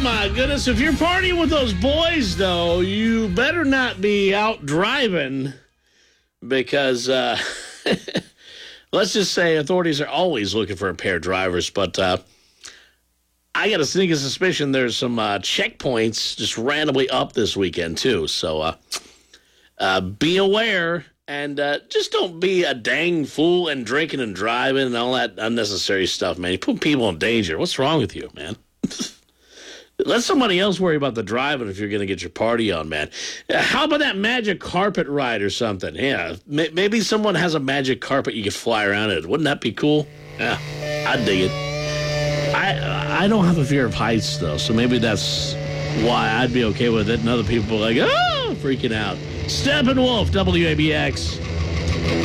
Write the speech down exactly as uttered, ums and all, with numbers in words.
my goodness. If you're partying with those boys, though, you better not be out driving because, uh, let's just say authorities are always looking for impaired drivers. But uh, I got a sneaking suspicion there's some uh, checkpoints just randomly up this weekend, too. So uh, uh, be aware and uh, just don't be a dang fool and drinking and driving and all that unnecessary stuff, man. You put people in danger. What's wrong with you, man? Let somebody else worry about the driving if you're going to get your party on, man. How about that magic carpet ride or something? Yeah, maybe someone has a magic carpet you could fly around in. Wouldn't that be cool? Yeah, I'd dig it. I I don't have a fear of heights, though, so maybe that's why I'd be okay with it, and other people are like, oh, freaking out. Steppenwolf, W A B X.